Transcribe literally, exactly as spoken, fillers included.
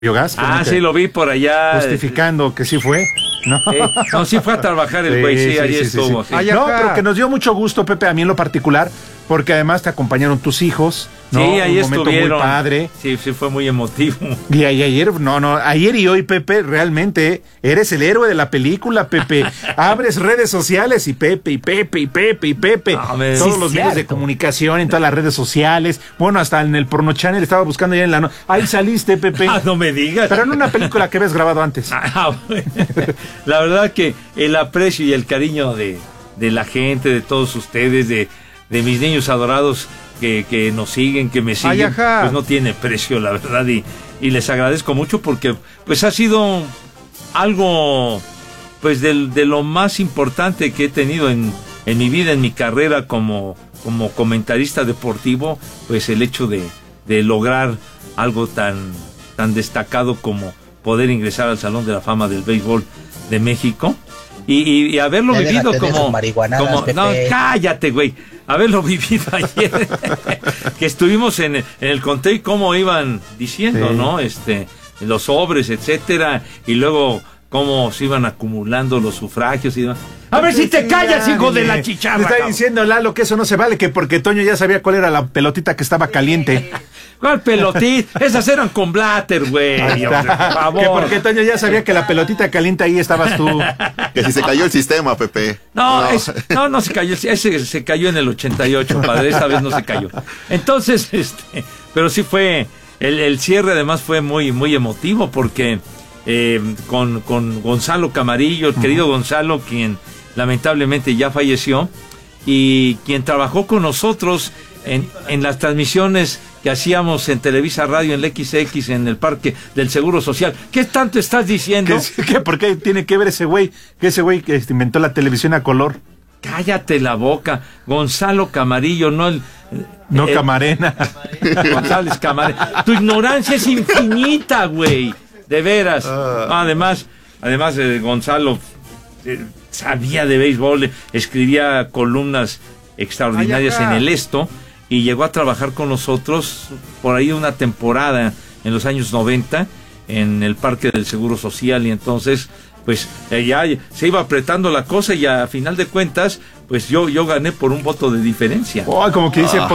Biogás. Ah, sí, lo vi por allá. Justificando que sí fue. No, eh, no sí fue a trabajar el güey, sí, sí, ahí sí, estuvo. Sí, sí. Sí. No, pero que nos dio mucho gusto, Pepe, a mí en lo particular, porque además te acompañaron tus hijos. ¿No? Sí, ahí un momento estuvieron. Muy padre. Sí, sí, fue muy emotivo. Y ayer, no, no, ayer y hoy, Pepe, realmente eres el héroe de la película, Pepe. Abres redes sociales y Pepe, y Pepe, y Pepe, y Pepe. No, me, Todos sí, los medios de comunicación en todas las redes sociales. Bueno, hasta en el Porno Channel estaba buscando ya en la... No... Ahí saliste, Pepe. Ah, no me digas. Pero en una película que habías grabado antes. Ah, bueno. La verdad que el aprecio y el cariño de, de la gente, de todos ustedes, de, de mis niños adorados, Que, que nos siguen, que me siguen, Ay, pues no tiene precio, la verdad, y, y les agradezco mucho porque pues ha sido algo pues de, de lo más importante que he tenido en, en mi vida, en mi carrera como, como comentarista deportivo, pues el hecho de, de lograr algo tan, tan destacado como poder ingresar al Salón de la Fama del Béisbol de México. Y, y, y haberlo ya vivido como, como no, cállate, güey, haberlo vivido ayer, que estuvimos en, en el conteo y cómo iban diciendo, sí. ¿no? Este, los sobres, etcétera, y luego cómo se iban acumulando los sufragios y demás. A ver si te callas, hijo de la chicharra. Me está diciendo Lalo que eso no se vale, que porque Toño ya sabía cuál era la pelotita que estaba caliente. ¿Cuál pelotita? Esas eran con Blatter, güey. Por favor. Que porque Toño ya sabía que la pelotita caliente ahí estabas tú. Que si se cayó el sistema, Pepe. No, no, es, no, no se cayó. Ese se cayó en el ochenta y ocho, padre. Esa vez no se cayó. Entonces, este, pero sí fue, el, el cierre además fue muy, muy emotivo porque eh, con, con Gonzalo Camarillo, el querido uh-huh. Gonzalo, quien lamentablemente ya falleció, y quien trabajó con nosotros en, en las transmisiones que hacíamos en Televisa Radio, en el X X, en el Parque del Seguro Social. ¿Qué tanto estás diciendo? ¿Qué, qué, ¿Por qué tiene que ver ese güey? Que ese güey que inventó la televisión a color. Cállate la boca. Gonzalo Camarillo, no el... No, el, Camarena. González Camarena. Tu ignorancia es infinita, güey. De veras. Uh. Además, además eh, Gonzalo eh, sabía de béisbol, escribía columnas extraordinarias en el Esto, y llegó a trabajar con nosotros por ahí una temporada en los años noventa en el Parque del Seguro Social, y entonces pues ya se iba apretando la cosa y a final de cuentas pues yo, yo gané por un voto de diferencia. Oh, como que dice... Ah.